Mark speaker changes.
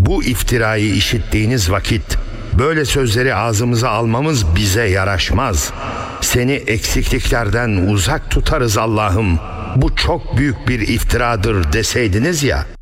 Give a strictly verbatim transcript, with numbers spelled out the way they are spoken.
Speaker 1: Bu iftirayı işittiğiniz vakit böyle sözleri ağzımıza almamız bize yaraşmaz. Seni eksikliklerden uzak tutarız Allah'ım. Bu çok büyük bir iftiradır deseydiniz ya.